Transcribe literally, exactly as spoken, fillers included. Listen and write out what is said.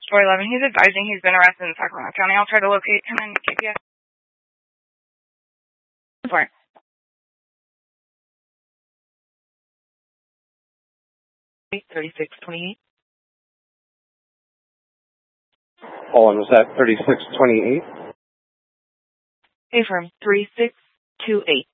four eleven, he's advising he's been arrested in Sacramento County. I'll try to locate him in K P S. For thirty-six twenty-eight. Hold on, was that thirty-six twenty-eight? Affirm, three six two eight.